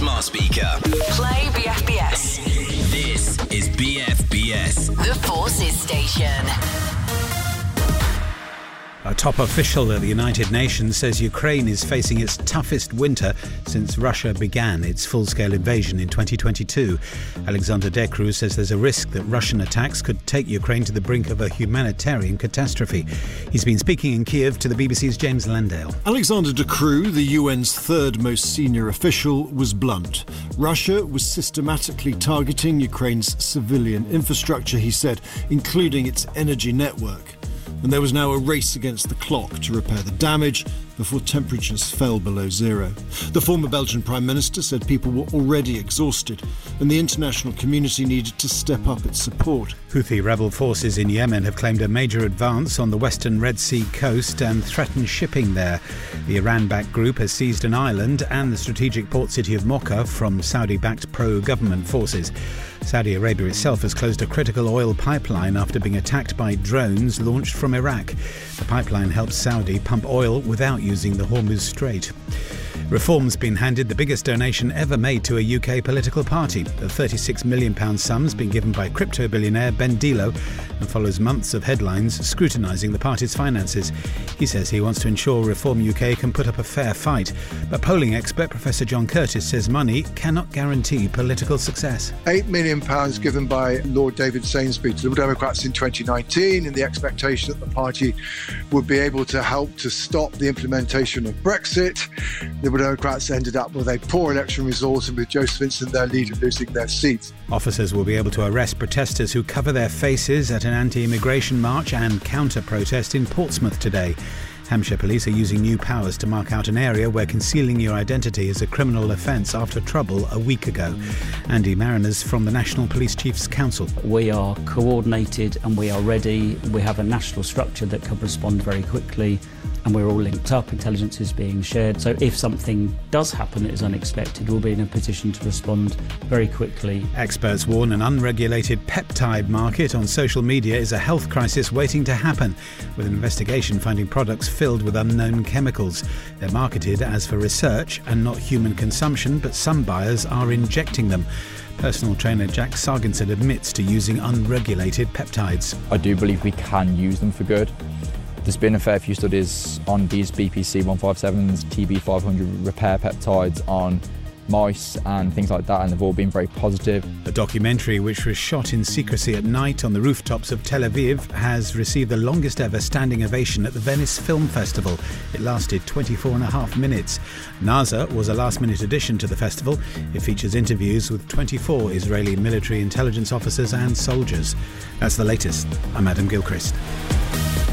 smart speaker. Play BFBS. This is BFBS. The Forces Station. A top official at the United Nations says Ukraine is facing its toughest winter since Russia began its full-scale invasion in 2022. Alexander De Croo says there's a risk that Russian attacks could take Ukraine to the brink of a humanitarian catastrophe. He's been speaking in Kiev to the BBC's James Landale. Alexander De Croo, the UN's third most senior official, was blunt. Russia was systematically targeting Ukraine's civilian infrastructure, he said, including its energy network. And there was now a race against the clock to repair the damage before temperatures fell below zero. The former Belgian Prime Minister said people were already exhausted and the international community needed to step up its support. Houthi rebel forces in Yemen have claimed a major advance on the western Red Sea coast and threatened shipping there. The Iran-backed group has seized an island and the strategic port city of Mocha from Saudi-backed pro-government forces. Saudi Arabia itself has closed a critical oil pipeline after being attacked by drones launched from Iraq. The pipeline helps Saudi pump oil without using the Hormuz Strait. Reform's been handed the biggest donation ever made to a UK political party. The £36 million sum's been given by crypto billionaire Ben Dilo and follows months of headlines scrutinising the party's finances. He says he wants to ensure Reform UK can put up a fair fight. But polling expert Professor John Curtis says money cannot guarantee political success. £8 million given by Lord David Sainsbury to the Liberal Democrats in 2019 in the expectation that the party would be able to help to stop the implementation of Brexit. The Liberal Democrats ended up with a poor election result and with Joseph Vincent, their leader, losing their seat. Officers will be able to arrest protesters who cover their faces at an anti-immigration march and counter-protest in Portsmouth today. Hampshire police are using new powers to mark out an area where concealing your identity is a criminal offence after trouble a week ago. Andy Mariners from the National Police Chiefs Council. We are coordinated and we are ready. We have a national structure that can respond very quickly and we're all linked up. Intelligence is being shared. So if something does happen that is unexpected, we'll be in a position to respond very quickly. Experts warn an unregulated peptide market on social media is a health crisis waiting to happen, with an investigation finding products filled with unknown chemicals. They're marketed as for research and not human consumption, but some buyers are injecting them. Personal trainer Jack Sarginson admits to using unregulated peptides. I do believe we can use them for good. There's been a fair few studies on these BPC 157s, TB500 repair peptides on mice and things like that, and they've all been very positive. A documentary which was shot in secrecy at night on the rooftops of Tel Aviv has received the longest ever standing ovation at the Venice Film Festival. It lasted 24.5 minutes. NASA was a last-minute addition to the festival. It features interviews with 24 Israeli military intelligence officers and soldiers. That's the latest. I'm Adam Gilchrist.